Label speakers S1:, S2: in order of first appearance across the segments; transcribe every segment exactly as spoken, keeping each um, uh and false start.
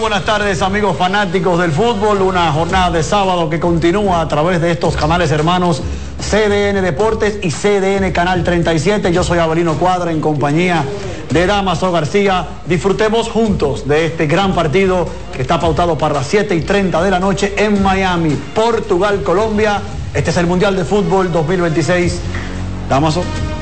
S1: buenas tardes, amigos fanáticos del fútbol. Una jornada de sábado que continúa a través de estos canales hermanos C D N Deportes y C D N Canal treinta y siete. Yo soy Abelino Cuadra en compañía de Damaso García. Disfrutemos juntos de este gran partido que está pautado para las siete y treinta de la noche en Miami, Portugal, Colombia. Este es el Mundial de Fútbol dos mil veintiséis. Damaso,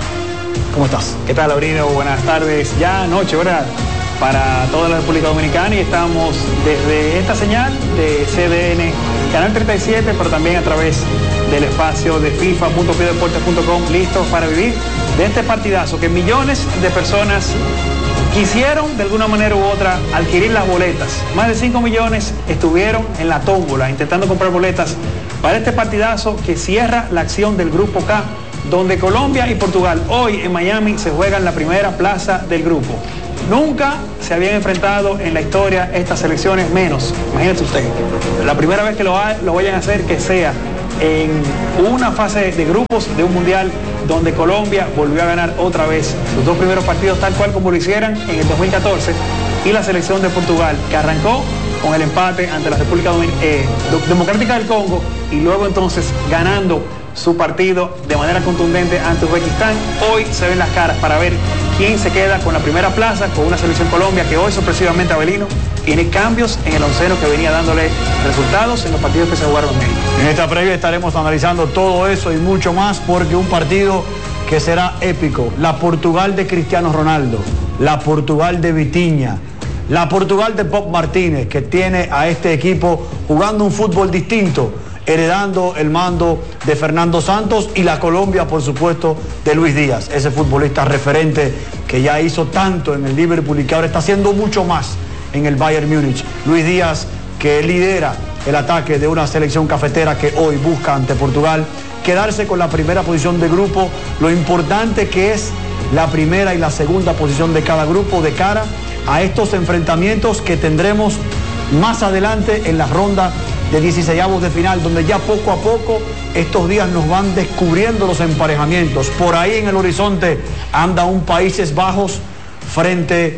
S1: ¿cómo estás?
S2: ¿Qué tal, Abelino? Buenas tardes. Ya noche, ¿verdad? Para toda la República Dominicana, y estamos desde esta señal de C D N Canal treinta y siete, pero también a través del espacio de FIFA punto piodeportes punto com, listos para vivir de este partidazo que millones de personas quisieron de alguna manera u otra adquirir las boletas. Más de cinco millones estuvieron en la tómbola intentando comprar boletas para este partidazo que cierra la acción del Grupo K, donde Colombia y Portugal hoy en Miami se juegan la primera plaza del grupo. Nunca se habían enfrentado en la historia estas selecciones, menos, imagínense usted, la primera vez que lo, ha, lo vayan a hacer, que sea en una fase de grupos de un mundial donde Colombia volvió a ganar otra vez sus dos primeros partidos tal cual como lo hicieran en el dos mil catorce, y la selección de Portugal que arrancó con el empate ante la República eh, Democrática del Congo y luego entonces ganando su partido de manera contundente ante Uzbekistán. Hoy se ven las caras para ver quién se queda con la primera plaza, con una selección Colombia que hoy sorpresivamente, Abelino, tiene cambios en el onceno que venía dándole resultados en los partidos que se jugaron en México.
S1: En esta previa estaremos analizando todo eso y mucho más, porque un partido que será épico. La Portugal de Cristiano Ronaldo, la Portugal de Vitinha, la Portugal de Pop Martínez, que tiene a este equipo jugando un fútbol distinto, heredando el mando de Fernando Santos, y la Colombia, por supuesto, de Luis Díaz, ese futbolista referente que ya hizo tanto en el Liverpool y que ahora está haciendo mucho más en el Bayern Múnich. Luis Díaz, que lidera el ataque de una selección cafetera que hoy busca ante Portugal quedarse con la primera posición de grupo. Lo importante que es la primera y la segunda posición de cada grupo de cara a estos enfrentamientos que tendremos más adelante en la ronda de dieciseisavos de final, donde ya poco a poco estos días nos van descubriendo los emparejamientos. Por ahí en el horizonte anda un Países Bajos frente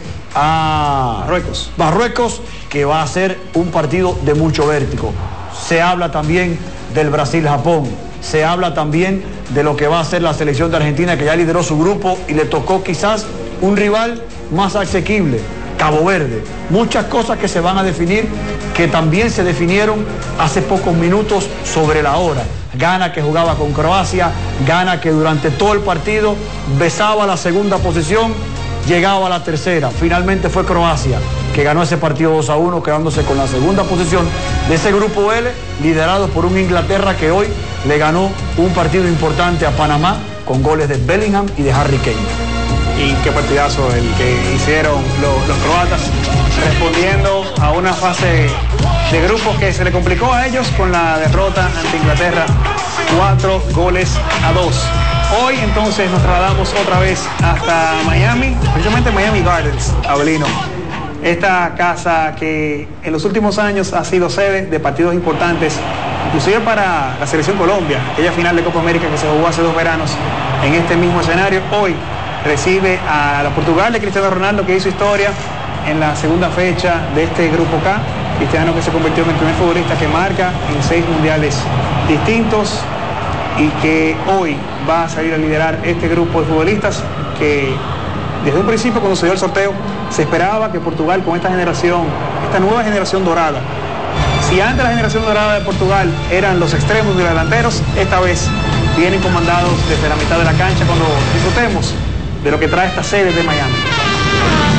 S1: a
S2: Marruecos.
S1: Marruecos, que va a ser un partido de mucho vértigo. Se habla también del Brasil-Japón, se habla también de lo que va a ser la selección de Argentina, que ya lideró su grupo y le tocó quizás un rival más asequible, Cabo Verde. Muchas cosas que se van a definir, que también se definieron hace pocos minutos sobre la hora. Ghana, que jugaba con Croacia, Ghana que durante todo el partido besaba la segunda posición, llegaba a la tercera. Finalmente fue Croacia que ganó ese partido dos a uno, quedándose con la segunda posición de ese grupo L, liderado por un Inglaterra que hoy le ganó un partido importante a Panamá con goles de Bellingham y de Harry Kane.
S2: Y qué partidazo el que hicieron los, los croatas, respondiendo a una fase de grupos que se le complicó a ellos con la derrota ante Inglaterra, cuatro goles a dos. Hoy entonces nos trasladamos otra vez hasta Miami, precisamente Miami Gardens, Abelino. Esta casa que en los últimos años ha sido sede de partidos importantes, inclusive para la selección Colombia, aquella final de Copa América que se jugó hace dos veranos en este mismo escenario. Hoy recibe a la Portugal de Cristiano Ronaldo, que hizo historia en la segunda fecha de este Grupo K. Cristiano, que se convirtió en el primer futbolista que marca en seis mundiales distintos y que hoy va a salir a liderar este grupo de futbolistas que desde un principio, cuando se dio el sorteo, se esperaba que Portugal, con esta generación, esta nueva generación dorada, si antes la generación dorada de Portugal eran los extremos y los delanteros, esta vez vienen comandados desde la mitad de la cancha, cuando disfrutemos de lo que trae esta sede de Miami.